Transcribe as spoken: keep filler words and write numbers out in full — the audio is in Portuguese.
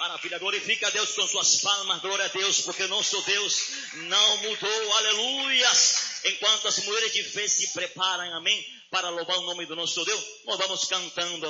Maravilha, glorifica a Deus com suas palmas, glória a Deus, porque nosso Deus não mudou, aleluias. Enquanto as mulheres de fé se preparam, amém, para louvar o nome do nosso Deus, nós vamos cantando,